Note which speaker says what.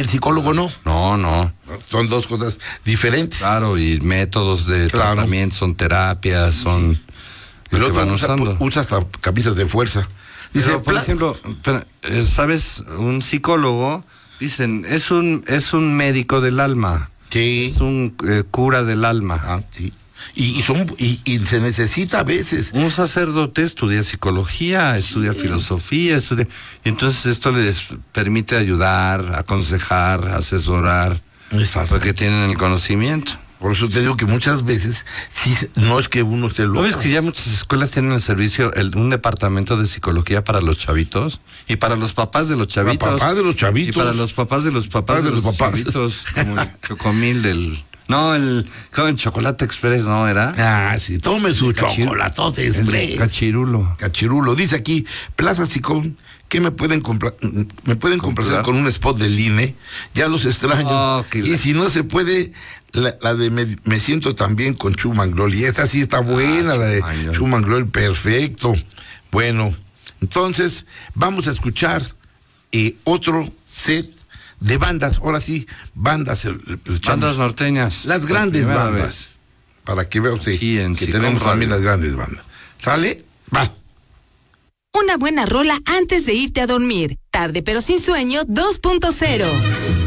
Speaker 1: el psicólogo no.
Speaker 2: No.
Speaker 1: Son dos cosas diferentes.
Speaker 2: Claro, y métodos de tratamiento, son terapias, son...
Speaker 1: El otro usa hasta camisas de fuerza. Dice,
Speaker 2: pero, por ejemplo, ¿sabes? Un psicólogo, dicen, es un médico del alma.
Speaker 1: Sí.
Speaker 2: Es un cura del alma.
Speaker 1: Ah, sí. Y se necesita a veces.
Speaker 2: Un sacerdote estudia psicología, estudia filosofía, y entonces esto les permite ayudar, aconsejar, asesorar, porque tienen el conocimiento.
Speaker 1: Por eso te digo que muchas veces, sí, no es que uno esté loco.
Speaker 2: ¿No ves que ya muchas escuelas tienen el servicio, un departamento de psicología para los chavitos? Y para los papás de los chavitos.
Speaker 1: Para papás de los chavitos.
Speaker 2: Y para los papás de los papás de los chavitos. Como el Chocomil del... No, el joven Chocolate Express, ¿no era?
Speaker 1: Ah, sí, tome su chocolatote express. Cachirulo. Dice aquí, Plaza Sicón, ¿qué me pueden comprar? ¿Me pueden complacer con un spot del INE? Ya los extraño. Y si no se puede, la de me siento también con Chumanglol. Y esa sí está buena, la de Chumanglol, perfecto. Bueno, entonces, vamos a escuchar otro set de bandas, ahora sí, bandas
Speaker 2: norteñas.
Speaker 1: Las grandes bandas. Para que vea usted que tenemos también las grandes bandas. ¿Sale? Va.
Speaker 3: Una buena rola antes de irte a dormir. Tarde pero sin sueño 2.0.